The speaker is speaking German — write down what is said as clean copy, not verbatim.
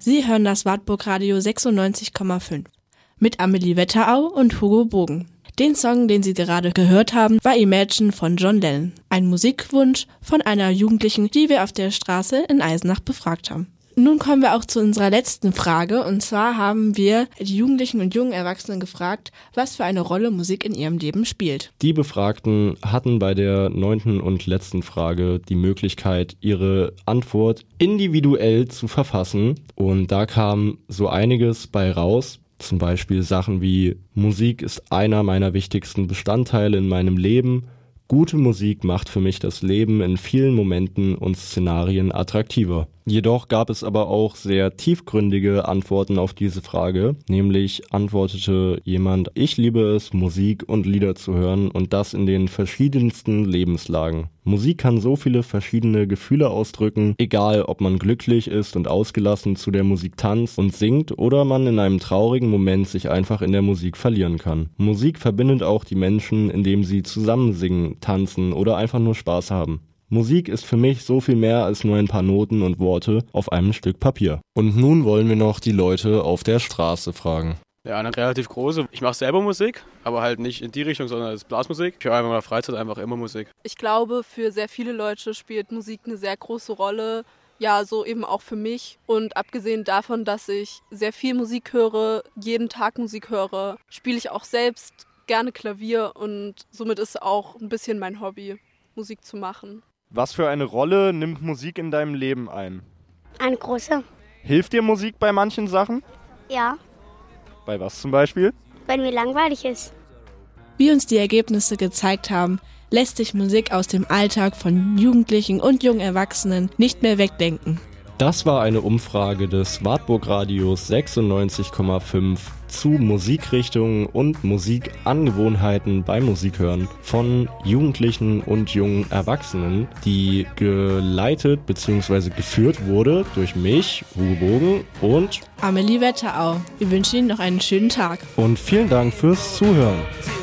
Sie hören das Wartburg Radio 96,5 mit Amelie Wetterau und Hugo Bogen. Den Song, den Sie gerade gehört haben, war Imagine von John Lennon. Ein Musikwunsch von einer Jugendlichen, die wir auf der Straße in Eisenach befragt haben. Nun kommen wir auch zu unserer letzten Frage, und zwar haben wir die Jugendlichen und jungen Erwachsenen gefragt, was für eine Rolle Musik in ihrem Leben spielt. Die Befragten hatten bei der 9. und letzten Frage die Möglichkeit, ihre Antwort individuell zu verfassen, und da kam so einiges bei raus. Zum Beispiel Sachen wie: Musik ist einer meiner wichtigsten Bestandteile in meinem Leben. Gute Musik macht für mich das Leben in vielen Momenten und Szenarien attraktiver. Jedoch gab es aber auch sehr tiefgründige Antworten auf diese Frage, nämlich antwortete jemand: Ich liebe es, Musik und Lieder zu hören, und das in den verschiedensten Lebenslagen. Musik kann so viele verschiedene Gefühle ausdrücken, egal ob man glücklich ist und ausgelassen zu der Musik tanzt und singt oder man in einem traurigen Moment sich einfach in der Musik verlieren kann. Musik verbindet auch die Menschen, indem sie zusammen singen, tanzen oder einfach nur Spaß haben. Musik ist für mich so viel mehr als nur ein paar Noten und Worte auf einem Stück Papier. Und nun wollen wir noch die Leute auf der Straße fragen. Ja, eine relativ große. Ich mache selber Musik, aber halt nicht in die Richtung, sondern als Blasmusik. Ich höre einfach in meiner Freizeit einfach immer Musik. Ich glaube, für sehr viele Leute spielt Musik eine sehr große Rolle. Ja, so eben auch für mich. Und abgesehen davon, dass ich sehr viel Musik höre, jeden Tag Musik höre, spiele ich auch selbst gerne Klavier, und somit ist es auch ein bisschen mein Hobby, Musik zu machen. Was für eine Rolle nimmt Musik in deinem Leben ein? Eine große. Hilft dir Musik bei manchen Sachen? Ja, Bei was zum Beispiel? wenn mir langweilig ist. Wie uns die Ergebnisse gezeigt haben, lässt sich Musik aus dem Alltag von Jugendlichen und jungen Erwachsenen nicht mehr wegdenken. Das war eine Umfrage des Wartburg Radios 96,5 zu Musikrichtungen und Musikangewohnheiten beim Musikhören von Jugendlichen und jungen Erwachsenen, die geleitet bzw. geführt wurde durch mich, Hugo Bogen, und Amelie Wetterau. Wir wünschen Ihnen noch einen schönen Tag. Und vielen Dank fürs Zuhören.